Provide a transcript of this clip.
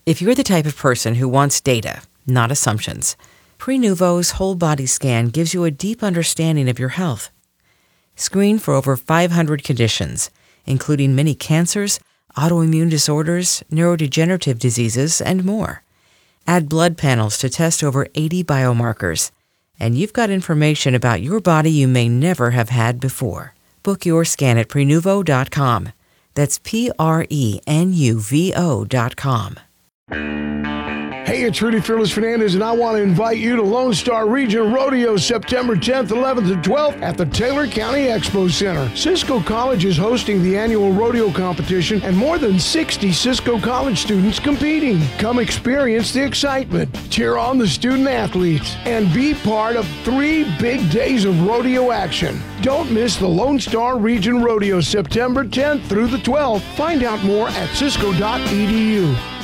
If you're the type of person who wants data, not assumptions, Prenuvo's whole body scan gives you a deep understanding of your health. Screen for over 500 conditions, including many cancers, autoimmune disorders, neurodegenerative diseases, and more. Add blood panels to test over 80 biomarkers, and you've got information about your body you may never have had before. Book your scan at Prenuvo.com. That's Prenuvo.com. Hey, it's Rudy Fearless Fernandez, and I want to invite you to Lone Star Region Rodeo September 10th, 11th, and 12th at the Taylor County Expo Center. Cisco College is hosting the annual rodeo competition and more than 60 Cisco College students competing. Come experience the excitement, cheer on the student athletes, and be part of 3 big days of rodeo action. Don't miss the Lone Star Region Rodeo September 10th through the 12th. Find out more at cisco.edu.